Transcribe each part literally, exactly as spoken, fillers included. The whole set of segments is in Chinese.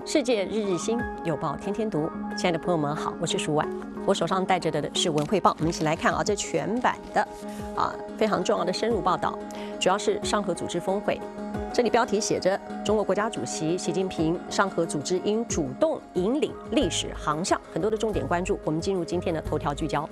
世界日日新，有报天天读。亲爱的朋友们好，我是舒婉，我手上带着的是文汇报，我们一起来看啊，这全版的啊非常重要的深入报道，主要是上合组织峰会。这里标题写着中国国家主席习近平，上合组织应主动引领历史航向，很多的重点关注。我们进入今天的头条聚焦。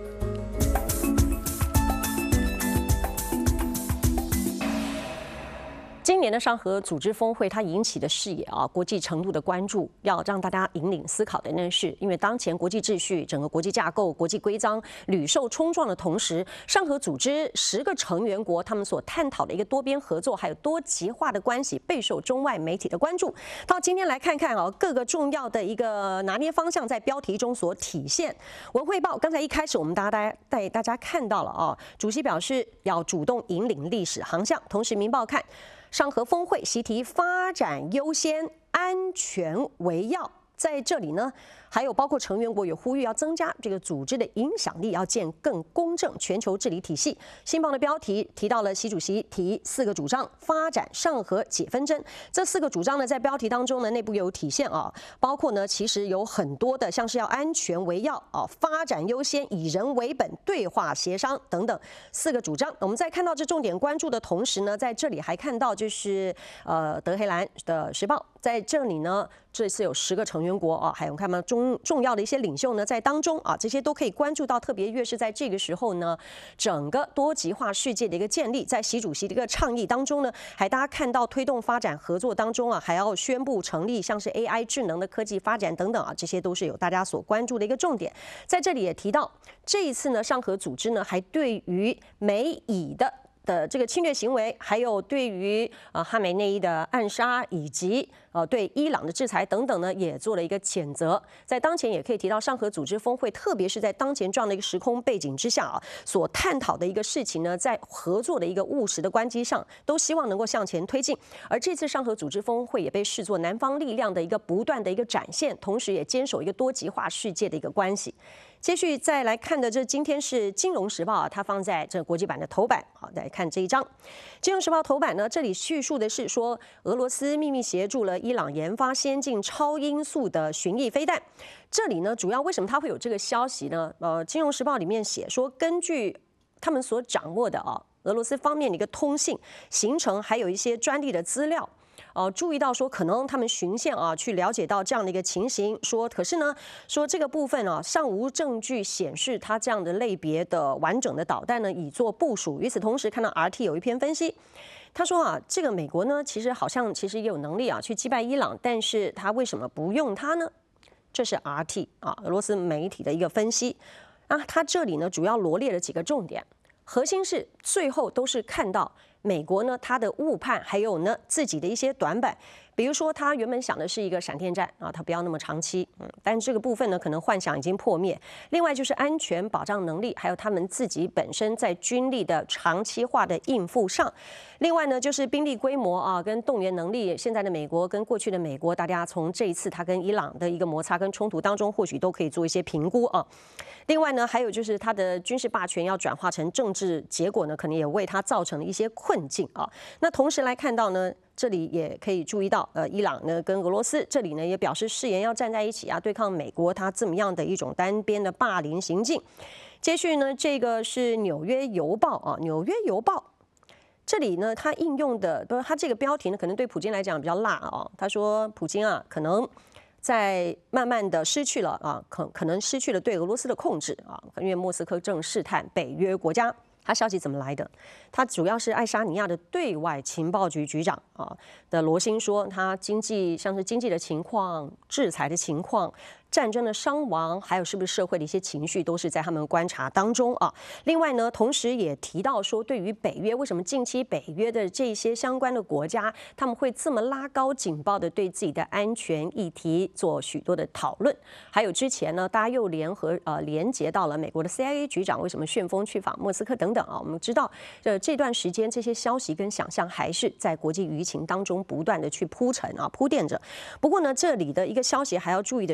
今年的上合组织峰会，它引起的视野啊，国际程度的关注，要让大家引领思考的呢，是因为当前国际秩序、整个国际架构、国际规章屡受冲撞的同时，上合组织十个成员国他们所探讨的一个多边合作，还有多极化的关系，备受中外媒体的关注。到今天来看看啊，各个重要的一个拿捏方向在标题中所体现。文汇报刚才一开始我们大家带大家看到了啊，主席表示要主动引领历史航向，同时民报看。上合峰会习题发展优先，安全为要。在这里呢，还有包括成员国也呼吁要增加这个组织的影响力，要建更公正全球治理体系。新报的标题提到了习主席提四个主张，发展上合解纷争。这四个主张呢，在标题当中呢，内部有体现啊，包括呢，其实有很多的，像是要安全为要啊，发展优先，以人为本，对话协商等等四个主张。我们在看到这重点关注的同时呢，在这里还看到就是呃德黑兰的时报，在这里呢。这次有十个成员国啊，还有看到中重要的一些领袖呢在当中啊，这些都可以关注到。特别越是在这个时候呢，整个多极化世界的一个建立，在习主席的一个倡议当中呢，还大家看到推动发展合作当中啊，还要宣布成立像是 A I 智能的科技发展等等啊，这些都是有大家所关注的一个重点。在这里也提到，这一次呢，上合组织呢还对于美以的。的这个侵略行为，还有对于呃哈梅内伊的暗杀，以及呃对伊朗的制裁等等呢，也做了一个谴责。在当前也可以提到上合组织峰会，特别是在当前这样的一个时空背景之下啊，所探讨的一个事情呢，在合作的一个务实的关基上，都希望能够向前推进。而这次上合组织峰会也被视作南方力量的一个不断的一个展现，同时也坚守一个多极化世界的一个关系。接续再来看的，这今天是《金融时报》啊，它放在这国际版的头版。好，来看这一章，《金融时报》头版呢，这里叙述的是说，俄罗斯秘密协助了伊朗研发先进超音速的巡弋飞弹。这里呢，主要为什么它会有这个消息呢？呃，《金融时报》里面写说，根据他们所掌握的啊，俄罗斯方面的一个通信、行程，还有一些专利的资料。呃，注意到说，可能他们循线啊，去了解到这样的一个情形，说，可是呢，说这个部分啊，尚无证据显示它这样的类别的完整的导弹呢，已做部署。与此同时，看到 R T 有一篇分析，他说啊，这个美国呢，其实好像其实也有能力啊，去击败伊朗，但是他为什么不用它呢？这是 R T 啊，俄罗斯媒体的一个分析啊，他这里呢，主要罗列了几个重点，核心是最后都是看到。美国呢，它的误判，还有呢自己的一些短板，比如说他原本想的是一个闪电战啊，它不要那么长期，嗯，但这个部分呢，可能幻想已经破灭。另外就是安全保障能力，还有他们自己本身在军力的长期化的应付上。另外呢，就是兵力规模啊，跟动员能力，现在的美国跟过去的美国，大家从这一次他跟伊朗的一个摩擦跟冲突当中，或许都可以做一些评估啊。另外呢，还有就是他的军事霸权要转化成政治结果呢，可能也为他造成了一些困境啊。那同时来看到呢，这里也可以注意到，呃，伊朗呢跟俄罗斯这里呢也表示誓言要站在一起啊，对抗美国他这么样的一种单边的霸凌行径。接续呢，这个是纽约邮报啊，纽约邮报。这里呢，他应用的不是他这个标题呢，可能对普京来讲比较辣啊。他说，普京啊，可能在慢慢的失去了啊，可可能失去了对俄罗斯的控制啊，因为莫斯科正试探北约国家。他消息怎么来的？他主要是爱沙尼亚的对外情报局局长啊的罗辛说，他经济像是经济的情况、制裁的情况。战争的伤亡，还有是不是社会的一些情绪，都是在他们观察当中啊。另外呢，同时也提到说，对于北约，为什么近期北约的这些相关的国家，他们会这么拉高警报的对自己的安全议题做许多的讨论？还有之前呢，大家又联合呃连接到了美国的 C I A 局长为什么旋风去访莫斯科等等啊。我们知道，呃这段时间这些消息跟想象还是在国际舆情当中不断的去铺陈啊铺垫着。不过呢，这里的一个消息还要注意的是说。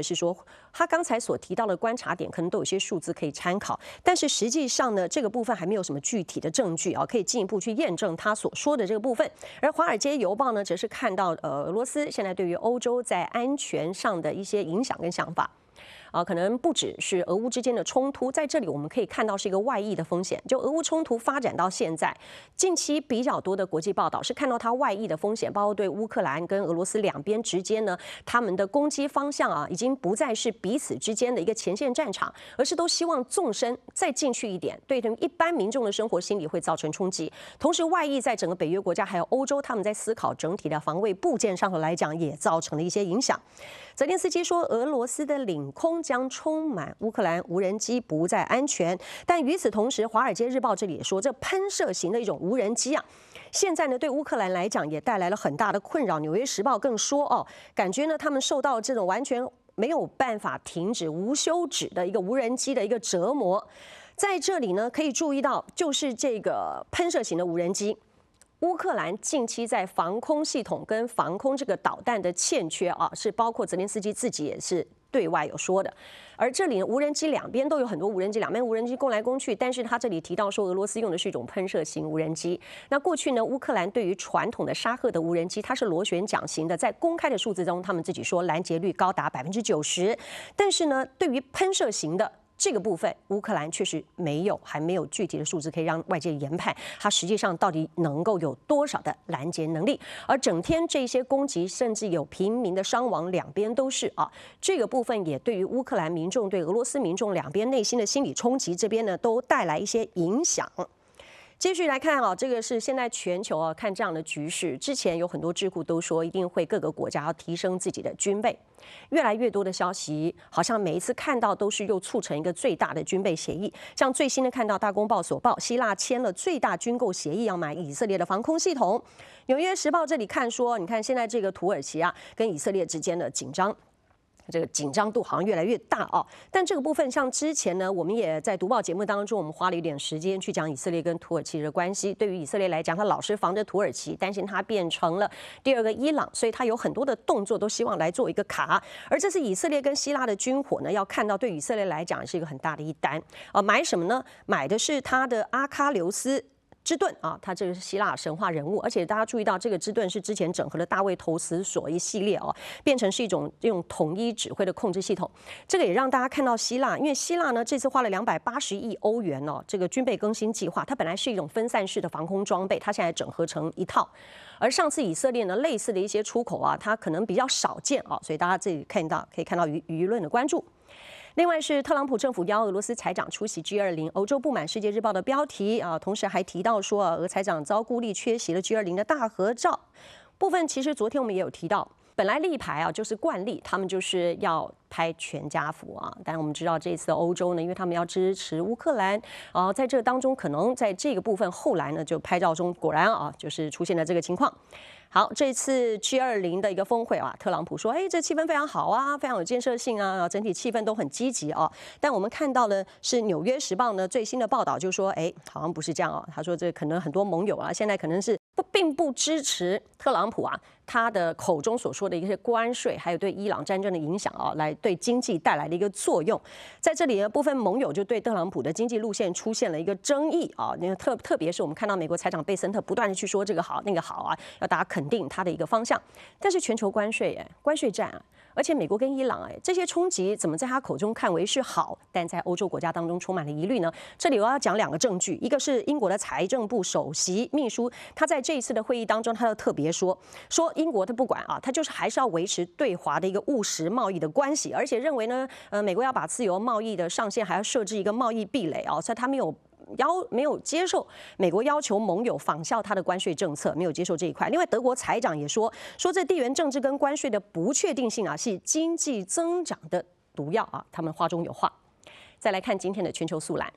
他刚才所提到的观察点，可能都有些数字可以参考，但是实际上呢，这个部分还没有什么具体的证据啊，可以进一步去验证他所说的这个部分。而《华尔街邮报》呢，则是看到呃俄罗斯现在对于欧洲在安全上的一些影响跟想法。啊，可能不只是俄乌之间的冲突，在这里我们可以看到是一个外溢的风险。就俄乌冲突发展到现在，近期比较多的国际报道是看到它外溢的风险，包括对乌克兰跟俄罗斯两边之间呢，他们的攻击方向啊，已经不再是彼此之间的一个前线战场，而是都希望纵深再进去一点，对一般民众的生活心理会造成冲击。同时，外溢在整个北约国家还有欧洲，他们在思考整体的防卫部件上头来讲，也造成了一些影响。泽连斯基说，俄罗斯的领空将充满乌克兰无人机，不再安全。但与此同时，《华尔街日报》这里也说，这喷射型的一种无人机啊，现在呢对乌克兰来讲也带来了很大的困扰。《纽约时报》更说哦，感觉呢他们受到这种完全没有办法停止、无休止的一个无人机的一个折磨。在这里呢，可以注意到，就是这个喷射型的无人机。乌克兰近期在防空系统跟防空这个导弹的欠缺啊，是包括泽连斯基自己也是对外有说的。而这里无人机两边都有很多无人机，两边无人机攻来攻去，但是他这里提到说，俄罗斯用的是一种喷射型无人机。那过去呢，乌克兰对于传统的沙赫的无人机，它是螺旋桨型的，在公开的数字中，他们自己说拦截率高达百分之九十。但是呢，对于喷射型的这个部分，乌克兰确实没有，还没有具体的数字可以让外界研判，它实际上到底能够有多少的拦截能力。而整天这些攻击，甚至有平民的伤亡，两边都是啊。这个部分也对于乌克兰民众、对俄罗斯民众两边内心的心理冲击，这边呢都带来一些影响。继续来看啊，这个是现在全球啊看这样的局势，之前有很多智库都说一定会各个国家要提升自己的军备，越来越多的消息好像每一次看到都是又促成一个最大的军备协议。像最新的看到大公报所报，希腊签了最大军购协议，要买以色列的防空系统。纽约时报这里看说，你看现在这个土耳其啊跟以色列之间的紧张。这个紧张度好像越来越大啊，但这个部分像之前呢，我们也在读报节目当中，我们花了一点时间去讲以色列跟土耳其的关系。对于以色列来讲，他老是防着土耳其，担心它变成了第二个伊朗，所以他有很多的动作都希望来做一个卡。而这次以色列跟希腊的军火呢，要看到对以色列来讲是一个很大的一单啊，买什么呢？买的是他的阿喀琉斯之盾啊，它这个是希腊神话人物，而且大家注意到这个之盾是之前整合了大卫投石所一系列哦，变成是一种用统一指挥的控制系统。这个也让大家看到希腊，因为希腊呢这次花了两百八十亿欧元哦，这个军备更新计划，它本来是一种分散式的防空装备，它现在整合成一套。而上次以色列呢类似的一些出口啊，它可能比较少见啊，所以大家这里看到可以看到舆舆论的关注。另外是特朗普政府邀俄罗斯财长出席 G 二十， 欧洲不满世界日报的标题啊，同时还提到说啊，俄财长遭孤立缺席了 G 二十 的大合照部分。其实昨天我们也有提到，本来立牌啊就是惯例，他们就是要拍全家福啊。但我们知道这一次的欧洲呢，因为他们要支持乌克兰啊，在这当中可能在这个部分后来呢，就拍照中果然啊，就是出现了这个情况。好，这次 G 二十 的一个峰会啊，特朗普说，哎，这气氛非常好啊，非常有建设性啊，整体气氛都很积极啊。但我们看到的是《纽约时报》呢最新的报道，就说，哎，好像不是这样哦。他说，这可能很多盟友啊，现在可能是不并不支持特朗普啊，他的口中所说的一些关税，还有对伊朗战争的影响啊，来对经济带来的一个作用。在这里呢，部分盟友就对特朗普的经济路线出现了一个争议啊。因为特特别是我们看到美国财长贝森特不断的去说这个好那个好啊，要大家肯定他的一个方向。但是全球关税哎，关税战啊，而且美国跟伊朗哎这些冲击怎么在他口中看为是好，但在欧洲国家当中充满了疑虑呢？这里我要讲两个证据，一个是英国的财政部首席秘书，他在这一次的会议当中，他就特别说说英国他不管啊，他就是还是要维持对华的一个务实贸易的关系，而且认为呢，呃，美国要把自由贸易的上限还要设置一个贸易壁垒啊，所以他没有。要没有接受美国要求盟友仿效他的关税政策，没有接受这一块。另外，德国财长也说说这地缘政治跟关税的不确定性啊，是经济增长的毒药啊，他们话中有话。再来看今天的全球速览。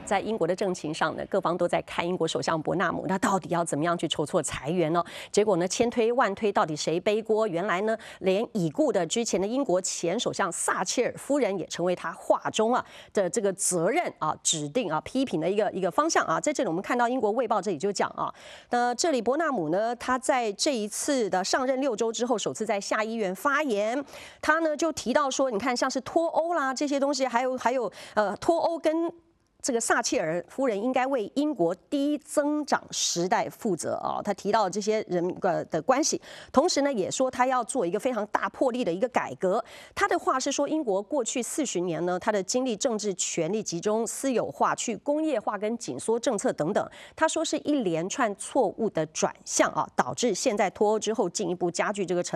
在英国的政情上呢，各方都在看英国首相伯纳姆，那到底要怎么样去筹措裁员呢？结果呢，千推万推，到底谁背锅？原来呢，连已故的之前的英国前首相撒切尔夫人也成为他话中啊的这个责任啊指定啊批评的一个一个方向啊。在这里我们看到英国卫报这里就讲啊，那这里伯纳姆呢，他在这一次的上任六周之后，首次在下议院发言，他呢就提到说，你看像是脱欧啦这些东西，还有还有呃脱欧跟这个撒切尔夫人应该为英国低增长时代负责啊，他提到这些人呃的关系，同时呢也说他要做一个非常大魄力的一个改革。他的话是说，英国过去四十年呢，他的经历政治权力集中、私有化、去工业化跟紧缩政策等等，他说是一连串错误的转向啊，导致现在脱欧之后进一步加剧这个成